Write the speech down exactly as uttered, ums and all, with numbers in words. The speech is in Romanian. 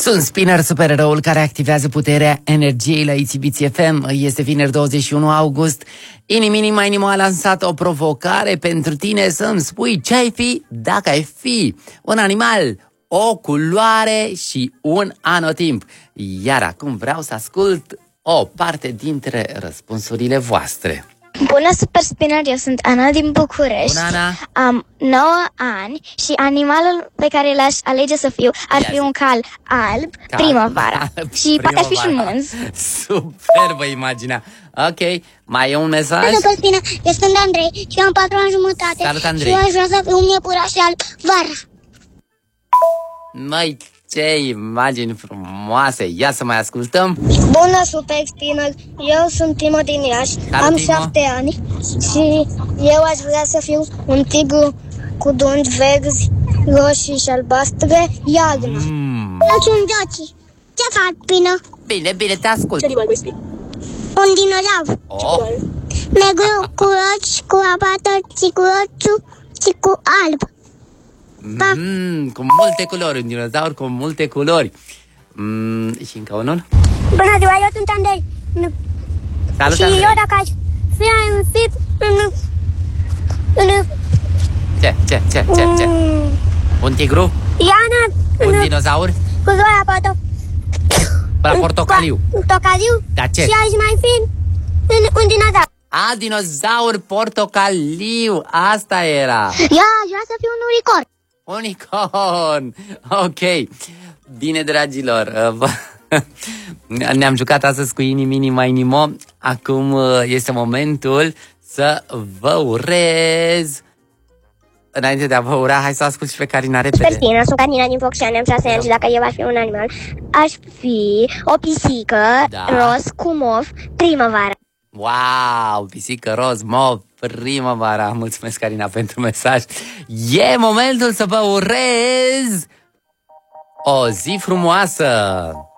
Sunt Spinner, supereroul care activează puterea energiei la Itzibiți F M. Este vineri douăzeci și unu august. Inimini mai nimo a lansat o provocare pentru tine să-mi spui ce ai fi dacă ai fi un animal, o culoare și un anotimp. Iar acum vreau să ascult o parte dintre răspunsurile voastre. Bună, Super Spinner, eu sunt Ana din București. Bună, Ana. Am nouă ani și animalul pe care l-aș alege să fiu ar fi un cal alb, Cal primăvara. alb, Și poate ar fi și un primăvara. mânz. Superbă imaginea. Ok, mai e un mesaj? Bună, Super Spinner, eu sunt Andrei și am patru ani jumătate. Salut, Andrei. Și eu aș vrea să fiu un iepuraș alb vara. Măi, ce imagini frumoase! Ia să mai ascultăm. Bună, Super Spinner, eu sunt Timo din Iași, am Timo. șapte ani și eu aș vrea să fiu un tigru cu dungi verzi, roșii și albastre, iarna. Mm. Eu sunt Joci. Ce faci, Pino? Bine, bine, te ascult. Un dinozaur. Oh, Negru cu roci, cu abator și cu roșu și cu alb. mm, cu multe culori, un dinozaur cu multe culori. Mm, și încă unul. Bună ziua, eu sunt Andrei. Salut, Și Andrei. eu dacă aș fi înfit în... în... Ce, ce, ce, ce, ce? Un tigru? Iana, Un în... dinozaur? cu zoia poate... La portocaliu. Tocaliu. Da, ce? Și aș mai fi în, un dinozaur. A, dinozaur portocaliu. Asta era. Eu aș vrea să fiu un unicorn. Unicorn! Ok. Bine, dragilor, uh, vă- ne-am jucat astăzi cu Ini, Mini, Mai Nimo. Acum uh, este momentul să vă urez. Înainte de a vă ura, hai să ascult și pe Carina repede. Super bine, sunt Carina din Focșani, am șase ani și dacă eu aș fi un animal, aș fi o pisică Da. roz cu mov primăvară. Wow, pisică roz, mov, primăvara. Mulțumesc, Carina, pentru mesaj. E momentul să vă urez o zi frumoasă.